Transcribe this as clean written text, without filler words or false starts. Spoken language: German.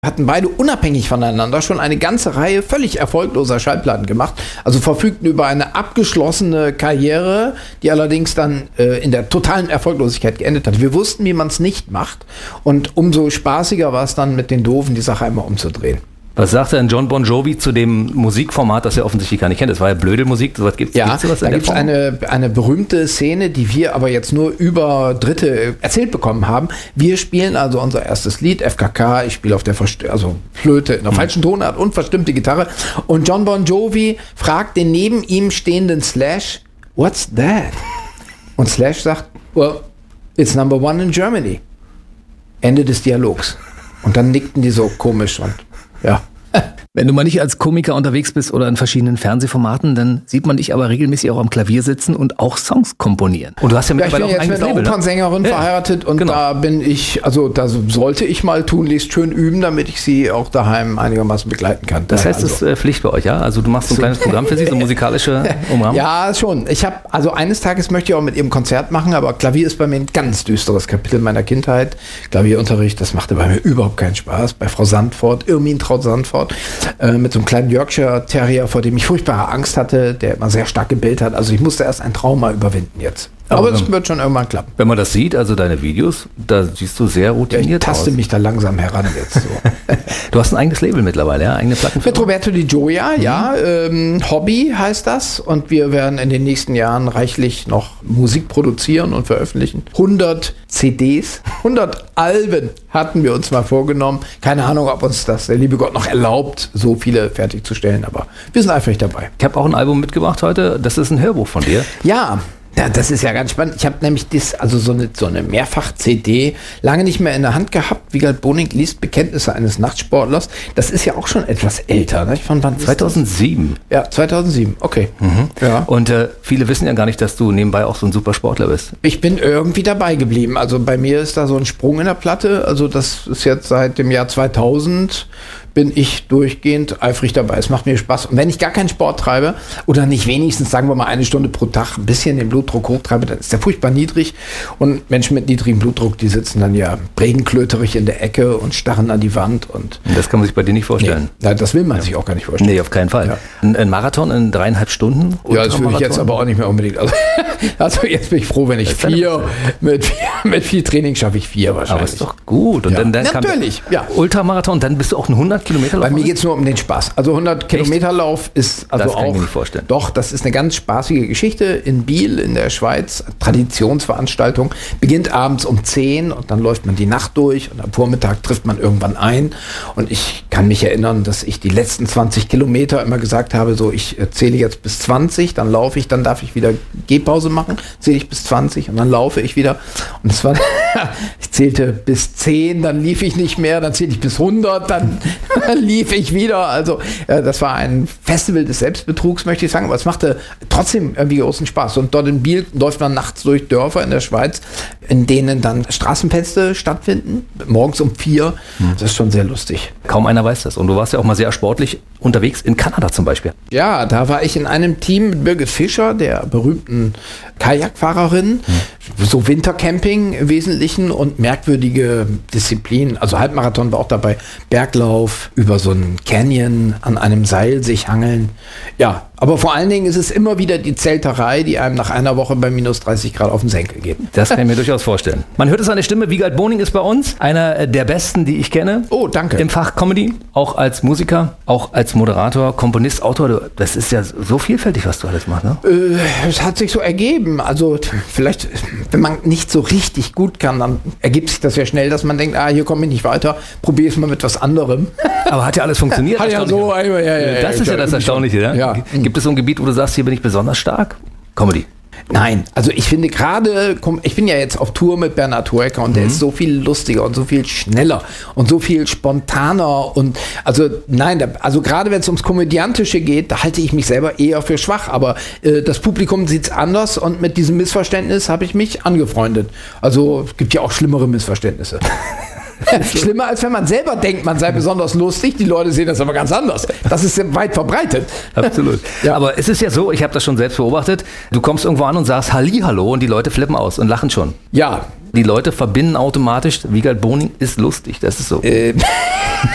Hatten beide unabhängig voneinander schon eine ganze Reihe völlig erfolgloser Schallplatten gemacht. Also verfügten über eine abgeschlossene Karriere, die allerdings dann in der totalen Erfolglosigkeit geendet hat. Wir wussten, wie man es nicht macht. Und umso spaßiger war es dann mit den Doofen, die Sache einmal umzudrehen. Was sagt denn John Bon Jovi zu dem Musikformat, das er offensichtlich gar nicht kennt? Das war ja Blödelmusik, sowas gibt's. Ja, gibt's sowas da gibt es eine berühmte Szene, die wir aber jetzt nur über Dritte erzählt bekommen haben. Wir spielen also unser erstes Lied, FKK, ich spiele auf der Flöte in der falschen Tonart und verstimmte Gitarre. Und John Bon Jovi fragt den neben ihm stehenden Slash, "What's that?" Und Slash sagt, "Well, it's number one in Germany." Ende des Dialogs. Und dann nickten die so komisch und ja. Wenn du mal nicht als Komiker unterwegs bist oder in verschiedenen Fernsehformaten, dann sieht man dich aber regelmäßig auch am Klavier sitzen und auch Songs komponieren. Und du hast ja mittlerweile auch ein eigenes Label. Ich bin jetzt mit einer Opernsängerin verheiratet und da bin ich, also da sollte ich mal tunlichst schön üben, damit ich sie auch daheim einigermaßen begleiten kann. Das heißt, es ist Pflicht bei euch, ja? Also du machst so ein kleines Programm für sie, so musikalische Umrahmung? Ja, schon. Also eines Tages möchte ich auch mit ihr ein Konzert machen, aber Klavier ist bei mir ein ganz düsteres Kapitel meiner Kindheit. Klavierunterricht, das machte bei mir überhaupt keinen Spaß. Bei Frau Sandfort, Irmintraut Sandfort, mit so einem kleinen Yorkshire Terrier, vor dem ich furchtbare Angst hatte, der immer sehr stark gebellt hat. Also ich musste erst ein Trauma überwinden jetzt. Aber das wird schon irgendwann klappen. Wenn man das sieht, also deine Videos, da siehst du sehr routiniert aus. Ich taste mich da langsam heran jetzt so. Du hast ein eigenes Label mittlerweile, ja? Eigene Platten? Mit Roberto Di Gioia, ja. Hobby heißt das. Und wir werden in den nächsten Jahren reichlich noch Musik produzieren und veröffentlichen. 100 CDs, 100 Alben hatten wir uns mal vorgenommen. Keine Ahnung, ob uns das der liebe Gott noch erlaubt, so viele fertigzustellen. Aber wir sind eifrig dabei. Ich habe auch ein Album mitgebracht heute. Das ist ein Hörbuch von dir. Ja. Ja, das ist ja ganz spannend. Ich habe nämlich so eine Mehrfach-CD lange nicht mehr in der Hand gehabt. Wiegald Boning liest Bekenntnisse eines Nachtsportlers. Das ist ja auch schon etwas älter. Ne? Von wann? 2007. Ja, 2007. Okay. Ja. Und viele wissen ja gar nicht, dass du nebenbei auch so ein super Sportler bist. Ich bin irgendwie dabei geblieben. Also bei mir ist da so ein Sprung in der Platte. Also das ist jetzt seit dem Jahr 2000 bin ich durchgehend eifrig dabei. Es macht mir Spaß. Und wenn ich gar keinen Sport treibe oder nicht wenigstens, sagen wir mal, 1 Stunde pro Tag ein bisschen den Blutdruck hochtreibe, dann ist der furchtbar niedrig. Und Menschen mit niedrigem Blutdruck, die sitzen dann ja regenklöterig in der Ecke und starren an die Wand. Und das kann man sich bei dir nicht vorstellen. Nee, das will man sich auch gar nicht vorstellen. Nee, auf keinen Fall. Ja. Ein Marathon in 3,5 Stunden? Ja, das würde ich jetzt aber auch nicht mehr unbedingt. Also jetzt bin ich froh, wenn ich mit viel Training schaffe ich 4 wahrscheinlich. Aber ist doch gut. Und dann natürlich, ja. Ultramarathon, dann bist du auch ein 100 Kilometer Lauf. Bei mir geht es nur um den Spaß. Also 100 Kilometer Lauf ist also das kann auch. ich mir nicht vorstellen. Doch, das ist eine ganz spaßige Geschichte in Biel in der Schweiz. Traditionsveranstaltung. Beginnt abends um 10 und dann läuft man die Nacht durch und am Vormittag trifft man irgendwann ein. Und ich kann mich erinnern, dass ich die letzten 20 Kilometer immer gesagt habe, so ich zähle jetzt bis 20, dann laufe ich, dann darf ich wieder Gehpause machen, zähle ich bis 20 und dann laufe ich wieder. Und es war, ich zählte bis 10, dann lief ich nicht mehr, dann zählte ich bis 100, dann lief ich wieder. Also das war ein Festival des Selbstbetrugs, möchte ich sagen, aber es machte trotzdem irgendwie großen Spaß. Und dort in Biel läuft man nachts durch Dörfer in der Schweiz, in denen dann Straßenfeste stattfinden, morgens um 4. Das ist schon sehr lustig. Kaum einer weiß das. Und du warst ja auch mal sehr sportlich unterwegs in Kanada zum Beispiel. Ja, da war ich in einem Team mit Birgit Fischer, der berühmten Kajakfahrerin, so Wintercamping im Wesentlichen und merkwürdige Disziplinen. Also Halbmarathon war auch dabei, Berglauf, über so einen Canyon an einem Seil sich hangeln. Ja, aber vor allen Dingen ist es immer wieder die Zelterei, die einem nach einer Woche bei minus 30 Grad auf den Senkel geht. Das kann ich mir durchaus vorstellen. Man hört es an der Stimme, Wiegald Boning ist bei uns, einer der Besten, die ich kenne. Oh, danke. Im Fach Comedy, auch als Musiker, auch als Moderator, Komponist, Autor. Das ist ja so vielfältig, was du alles machst, ne? Es hat sich so ergeben. Also vielleicht, wenn man nicht so richtig gut kann, dann ergibt sich das ja schnell, dass man denkt, hier komme ich nicht weiter, probiere es mal mit was anderem. Aber hat ja alles funktioniert. Hat ja so, das ist ja das Erstaunliche, ne? Ja. Gibt es so ein Gebiet, wo du sagst, hier bin ich besonders stark? Comedy. Nein, also ich finde gerade, ich bin ja jetzt auf Tour mit Bernhard Hoeker und der ist so viel lustiger und so viel schneller und so viel spontaner und also nein, also gerade wenn es ums Komödiantische geht, da halte ich mich selber eher für schwach, aber das Publikum sieht es anders und mit diesem Missverständnis habe ich mich angefreundet. Also es gibt ja auch schlimmere Missverständnisse. Schlimmer, als wenn man selber denkt, man sei besonders lustig. Die Leute sehen das aber ganz anders. Das ist weit verbreitet. Absolut. Ja. Aber es ist ja so, ich habe das schon selbst beobachtet, du kommst irgendwo an und sagst Hallihallo und die Leute flippen aus und lachen schon. Ja. Die Leute verbinden automatisch, Wiegald Boning ist lustig, das ist so.